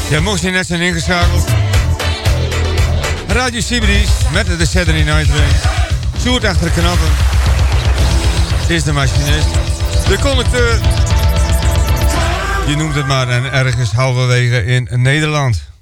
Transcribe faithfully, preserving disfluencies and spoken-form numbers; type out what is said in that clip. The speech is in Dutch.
Ja, mocht je net zijn ingeschakeld. Radio Sibris met de Saturday Night Train. Sjoerd achter de knappen. Is de machinist. De conducteur. Je noemt het maar en ergens halverwege in Nederland.